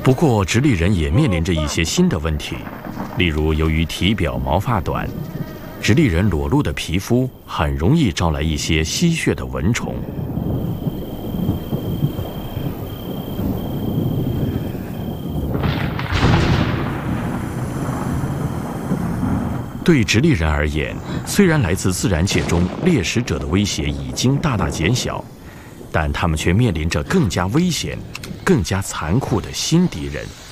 不过，直立人也面临着一些新的问题，例如由于体表毛发短，直立人裸露的皮肤很容易招来一些吸血的蚊虫。对直立人而言，虽然来自自然界中猎食者的威胁已经大大减小，但他们却面临着更加危险、更加残酷的新敌人。